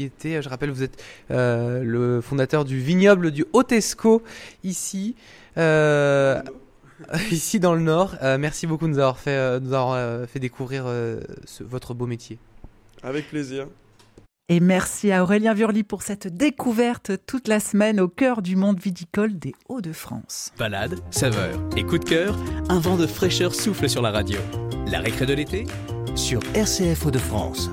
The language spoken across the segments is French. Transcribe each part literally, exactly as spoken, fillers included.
Je rappelle, vous êtes euh, le fondateur du vignoble du Haut-Escaut, ici, euh, ici dans le Nord. Euh, merci beaucoup de nous avoir fait, euh, nous avoir, euh, fait découvrir euh, ce, votre beau métier. Avec plaisir. Et merci à Aurélien Vurly pour cette découverte toute la semaine au cœur du monde viticole des Hauts-de-France. Balade, saveur et coup de cœur, un vent de fraîcheur souffle sur la radio. La récré de l'été sur R C F Hauts-de-France.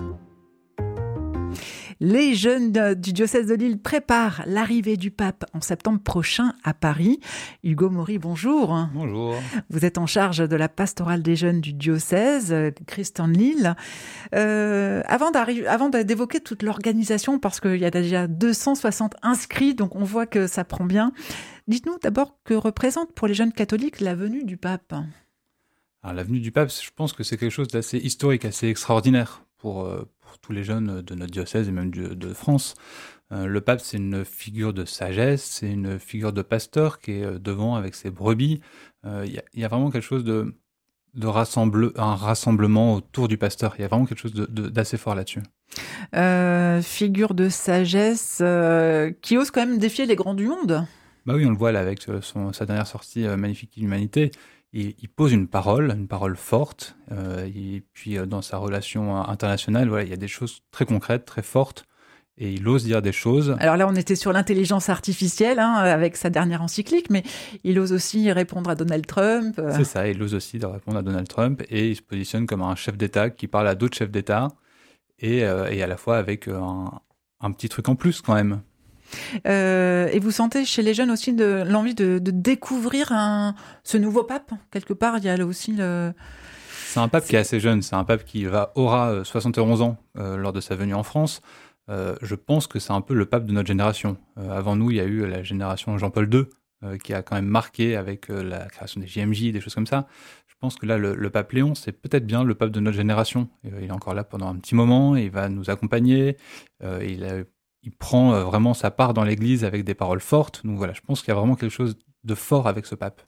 Les jeunes du diocèse de Lille préparent l'arrivée du pape en septembre prochain à Paris. Hugo Maury, bonjour. Bonjour. Vous êtes en charge de la pastorale des jeunes du diocèse, Christ en Lille. Euh, avant, avant d'évoquer toute l'organisation, parce qu'il y a déjà deux cent soixante inscrits, donc on voit que ça prend bien. Dites-nous d'abord que représente pour les jeunes catholiques la venue du pape. Alors, la venue du pape, je pense que c'est quelque chose d'assez historique, assez extraordinaire pour, pour tous les jeunes de notre diocèse et même de, de France. Euh, le pape, c'est une figure de sagesse, c'est une figure de pasteur qui est devant avec ses brebis. Il euh, y, y a vraiment quelque chose de, de rassemble, un rassemblement autour du pasteur. Il y a vraiment quelque chose de, de, d'assez fort là-dessus. Euh, figure de sagesse euh, qui ose quand même défier les grands du monde. Bah oui, on le voit là avec son, sa dernière sortie euh, Magnifique Humanité. Il, il pose une parole, une parole forte, euh, et puis euh, dans sa relation internationale, voilà, il y a des choses très concrètes, très fortes, et il ose dire des choses. Alors là, on était sur l'intelligence artificielle, hein, avec sa dernière encyclique, mais il ose aussi répondre à Donald Trump. C'est ça, il ose aussi de répondre à Donald Trump, et il se positionne comme un chef d'État qui parle à d'autres chefs d'État, et, euh, et à la fois avec un, un petit truc en plus quand même. Euh, et vous sentez chez les jeunes aussi de l'envie de, de découvrir un, ce nouveau pape. Quelque part, il y a là aussi le... C'est un pape c'est... qui est assez jeune. C'est un pape qui va, aura soixante et onze ans euh, lors de sa venue en France. Euh, je pense que c'est un peu le pape de notre génération. Euh, avant nous, il y a eu la génération Jean-Paul deux euh, qui a quand même marqué avec euh, la création des J M J, des choses comme ça. Je pense que là, le, le pape Léon, c'est peut-être bien le pape de notre génération. Et, euh, il est encore là pendant un petit moment. Il va nous accompagner. Euh, il a Il prend vraiment sa part dans l'Église avec des paroles fortes. Donc voilà, je pense qu'il y a vraiment quelque chose de fort avec ce pape.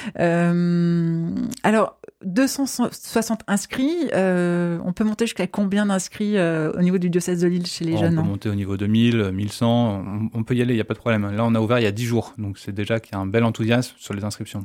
Euh, alors, deux cent soixante inscrits, euh, on peut monter jusqu'à combien d'inscrits euh, au niveau du diocèse de Lille chez les oh, jeunes? On peut monter au niveau de mille, mille cent, on, on peut y aller, il n'y a pas de problème. Là, on a ouvert il y a dix jours, donc c'est déjà qu'il y a un bel enthousiasme sur les inscriptions.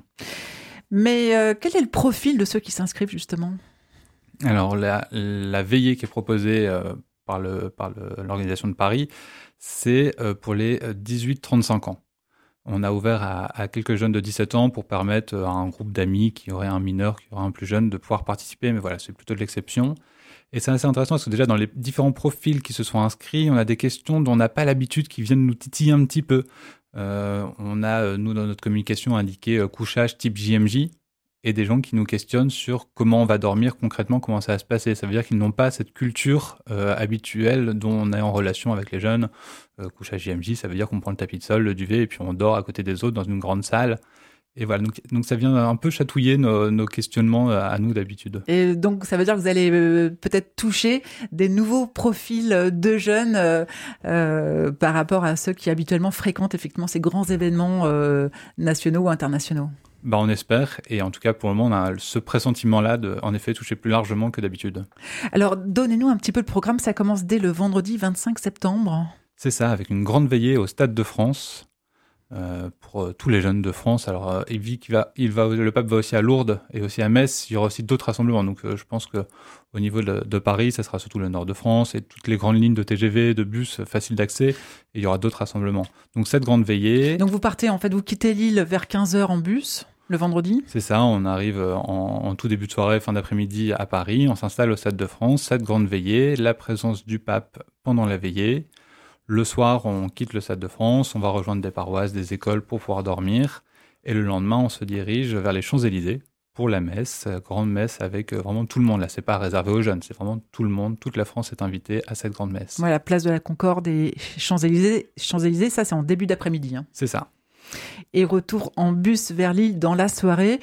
Mais euh, quel est le profil de ceux qui s'inscrivent justement? Alors, la, la veillée qui est proposée... Euh, par, le, par le, l'organisation de Paris, c'est pour les dix-huit trente-cinq ans. On a ouvert à, à quelques jeunes de dix-sept ans pour permettre à un groupe d'amis qui aurait un mineur, qui aurait un plus jeune, de pouvoir participer, mais voilà, c'est plutôt de l'exception. Et c'est assez intéressant parce que déjà, dans les différents profils qui se sont inscrits, on a des questions dont on n'a pas l'habitude, qui viennent nous titiller un petit peu. Euh, on a, nous, dans notre communication, indiqué euh, couchage type J M J, et des gens qui nous questionnent sur comment on va dormir concrètement, comment ça va se passer. Ça veut dire qu'ils n'ont pas cette culture euh, habituelle dont on est en relation avec les jeunes. Euh, couchage J M J, ça veut dire qu'on prend le tapis de sol, le duvet, et puis on dort à côté des autres dans une grande salle. Et voilà, donc, donc ça vient un peu chatouiller nos, nos questionnements à nous d'habitude. Et donc ça veut dire que vous allez euh, peut-être toucher des nouveaux profils de jeunes euh, euh, par rapport à ceux qui habituellement fréquentent effectivement ces grands événements euh, nationaux ou internationaux. Bah, on espère, et en tout cas pour le moment on a ce pressentiment-là de, en effet, toucher plus largement que d'habitude. Alors donnez-nous un petit peu le programme, ça commence dès le vendredi vingt-cinq septembre. C'est ça, avec une grande veillée au Stade de France, euh, pour euh, tous les jeunes de France. Alors euh, il vit qu'il va, il va, le pape va aussi à Lourdes et aussi à Metz, il y aura aussi d'autres rassemblements, donc euh, je pense qu'au niveau de, de Paris, ça sera surtout le nord de France et toutes les grandes lignes de T G V, de bus faciles d'accès, et il y aura d'autres rassemblements. Donc cette grande veillée... Donc vous partez, en fait, vous quittez Lille vers quinze heures en bus le vendredi? C'est ça, on arrive en, en tout début de soirée, fin d'après-midi à Paris, on s'installe au Stade de France, cette grande veillée, la présence du pape pendant la veillée. Le soir, on quitte le Stade de France, on va rejoindre des paroisses, des écoles pour pouvoir dormir. Et le lendemain, on se dirige vers les Champs-Élysées pour la messe, grande messe avec vraiment tout le monde. Là, c'est pas réservé aux jeunes, c'est vraiment tout le monde, toute la France est invitée à cette grande messe. Voilà, place de la Concorde et Champs-Élysées, Champs-Élysées, ça c'est en début d'après-midi. Hein. C'est ça. Et retour en bus vers Lille dans la soirée.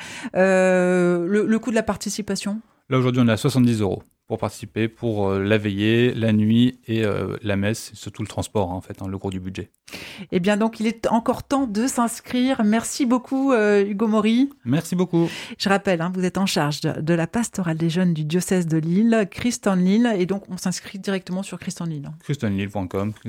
Euh, le, le coût de la participation? Là, aujourd'hui, on est à soixante-dix euros pour participer, pour euh, la veillée, la nuit et euh, la messe, c'est surtout le transport, hein, en fait, hein, le gros du budget. Eh bien, donc, il est encore temps de s'inscrire. Merci beaucoup, euh, Hugo Maury. Merci beaucoup. Je rappelle, hein, vous êtes en charge de, de la pastorale des jeunes du diocèse de Lille, Christ en Lille, et donc on s'inscrit directement sur Christ en Lille. christ en lille point com